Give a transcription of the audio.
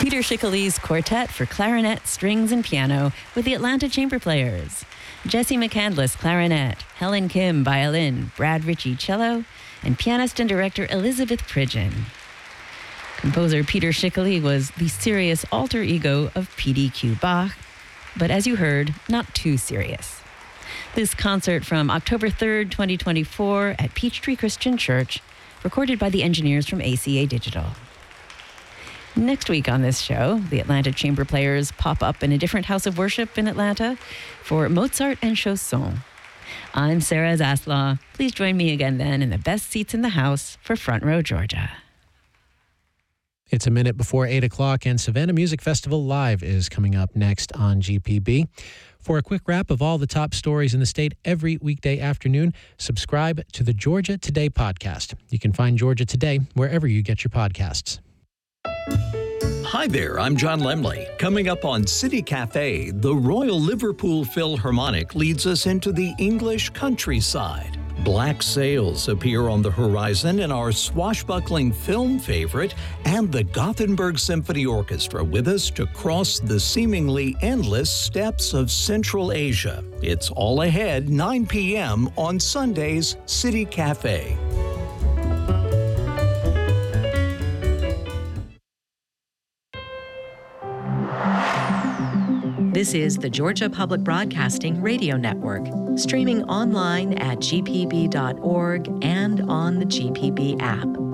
Peter Schickele's Quartet for clarinet, strings, and piano with the Atlanta Chamber Players. Jesse McCandless, clarinet, Helen Kim, violin, Brad Ritchie, cello, and pianist and director Elizabeth Pridgeon. Composer Peter Schickele was the serious alter ego of P.D.Q. Bach, but as you heard, not too serious. This concert from October 3rd, 2024 at Peachtree Christian Church, recorded by the engineers from ACA Digital. Next week on this show, the Atlanta Chamber Players pop up in a different house of worship in Atlanta for Mozart and Chausson. I'm Sarah Zaslaw. Please join me again then in the best seats in the house for Front Row Georgia. It's a minute before 8 o'clock, and Savannah Music Festival Live is coming up next on GPB. For a quick wrap of all the top stories in the state every weekday afternoon, subscribe to the Georgia Today podcast. You can find Georgia Today wherever you get your podcasts. Hi there, I'm John Lemley. Coming up on City Cafe, the Royal Liverpool Philharmonic leads us into the English countryside. Black sails appear on the horizon in our swashbuckling film favorite, and the Gothenburg Symphony Orchestra with us to cross the seemingly endless steppes of Central Asia. It's all ahead, 9 p.m. on Sunday's City Cafe. This is the Georgia Public Broadcasting Radio Network, streaming online at gpb.org and on the GPB app.